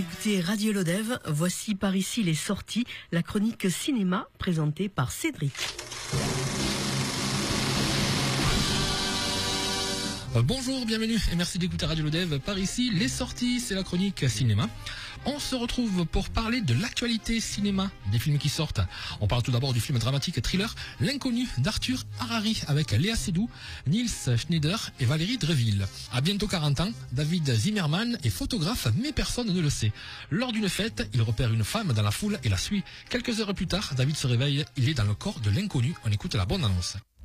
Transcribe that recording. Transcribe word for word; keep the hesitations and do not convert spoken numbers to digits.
écoutez Radio Lodève, voici par ici les sorties, la chronique cinéma présentée par Cédric. Bonjour, bienvenue et merci d'écouter Radio Lodève. Par ici, les sorties, c'est la chronique cinéma. On se retrouve pour parler de l'actualité cinéma, des films qui sortent. On parle tout d'abord du film dramatique thriller L'inconnu d'Arthur Harari avec Léa Seydoux, Niels Schneider et Valérie Dreville. À bientôt quarante ans, David Zimmerman est photographe mais personne ne le sait. Lors d'une fête, il repère une femme dans la foule et la suit. Quelques heures plus tard, David se réveille, il est dans le corps de l'inconnu. On écoute la bande-annonce.